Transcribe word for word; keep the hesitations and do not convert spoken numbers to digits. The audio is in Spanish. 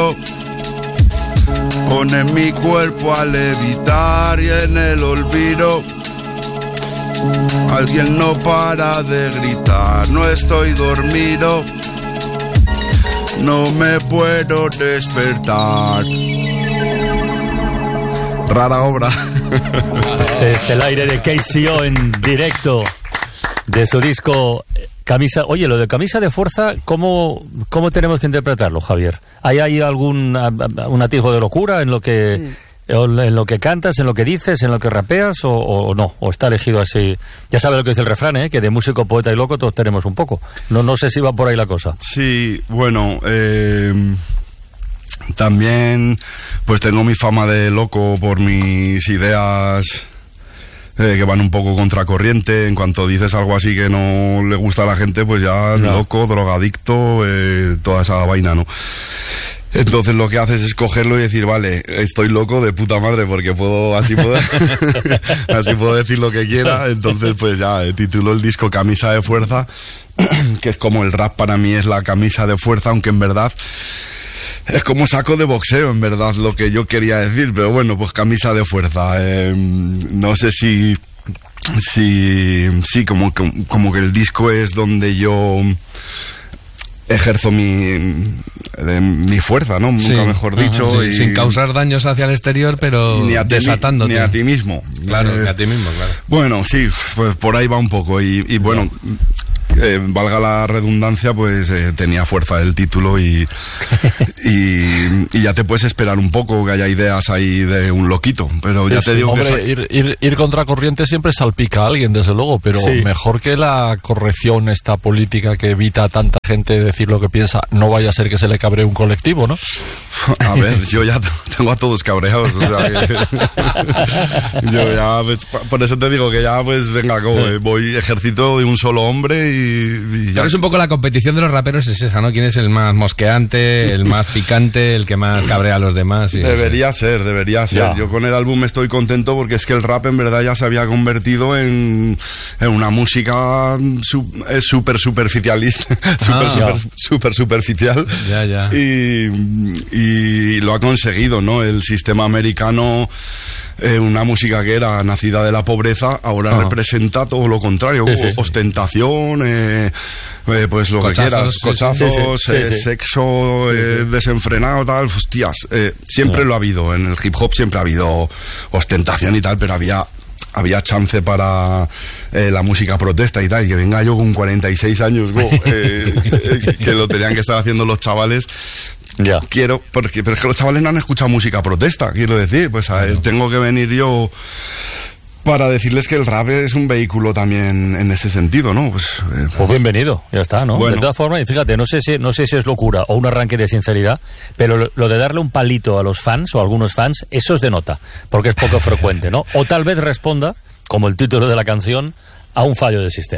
respiro. Pone mi cuerpo a levitar y en el olvido alguien no para de gritar. No estoy dormido, no me puedo despertar. Rara obra. Este es el aire de K C O en directo de su disco Camisa. Oye, lo de Camisa de Fuerza, ¿cómo, cómo tenemos que interpretarlo, Javier? ¿Hay, hay algún un atisbo de locura en lo que en lo que cantas, en lo que dices, en lo que rapeas, o, o no? ¿O está elegido así? Ya sabes lo que dice el refrán, ¿eh? Que de músico, poeta y loco todos tenemos un poco. No, no sé si va por ahí la cosa. Sí, bueno, eh... también pues tengo mi fama de loco por mis ideas eh, que van un poco contracorriente. En cuanto dices algo así que no le gusta a la gente, pues ya no. Loco, drogadicto, eh, toda esa vaina, ¿no? Entonces lo que haces es cogerlo y decir, vale, estoy loco de puta madre porque puedo, así puedo, así puedo decir lo que quiera. Entonces pues ya eh, titulo el disco Camisa de Fuerza, que es como el rap para mí es la camisa de fuerza, aunque en verdad es como saco de boxeo, en verdad, lo que yo quería decir, pero bueno, pues camisa de fuerza. Eh, no sé si, si, sí, como, como que el disco es donde yo ejerzo mi, eh, mi fuerza, ¿no? Sí, nunca mejor dicho. Ajá, sí, y, sin causar daños hacia el exterior, pero ni a ti, desatándote. Ni a ti mismo. Claro, eh, ni a ti mismo, claro. Bueno, sí, pues por ahí va un poco. Y, y bueno... Eh, valga la redundancia, pues eh, tenía fuerza el título y, y y ya te puedes esperar un poco que haya ideas ahí de un loquito, pero ya sí, te digo hombre, que... Sa- ir, ir, ir contra corriente siempre salpica a alguien, desde luego, pero sí. Mejor que la corrección esta política que evita a tanta gente decir lo que piensa, no vaya a ser que se le cabre un colectivo, ¿no? A ver, yo ya tengo a todos cabreados, o sea que yo ya, pues, por eso te digo que ya, pues venga, como, eh, voy ejército de un solo hombre y, y ya. Pero es un poco la competición de los raperos, es esa, ¿no? ¿Quién es el más mosqueante, el más picante, el que más cabrea a los demás? Y debería ser, debería ser. Ya. Yo con el álbum estoy contento porque es que el rap en verdad ya se había convertido en, en una música súper superficialista, súper Ah, super, super superficial. Ya, ya. Y, y lo ha conseguido, ¿no? El sistema americano, eh, una música que era nacida de la pobreza, ahora Ajá. representa todo lo contrario, Sí, sí, sí. ostentación, eh, eh, pues lo Cochazos, que quieras, sí, sí. cochazos, Sí, sí, eh, sí, sí. sexo, Sí, eh, sí. desenfrenado, tal, hostias, eh, siempre Sí. lo ha habido, en el hip hop siempre ha habido ostentación y tal, pero había había chance para eh, la música protesta y tal, y que venga yo con cuarenta y seis años, go, eh, eh, que lo tenían que estar haciendo los chavales. Ya. Quiero, porque, pero es que los chavales no han escuchado música protesta, quiero decir, pues a, Claro. tengo que venir yo para decirles que el rap es un vehículo también en ese sentido, ¿no? Pues, eh, Pues bienvenido, ya está, ¿no? Bueno. De todas formas, y fíjate, no sé si no sé si es locura o un arranque de sinceridad, pero lo, lo de darle un palito a los fans o a algunos fans, eso es de nota, porque es poco frecuente, ¿no? O tal vez responda, como el título de la canción, a un fallo del sistema.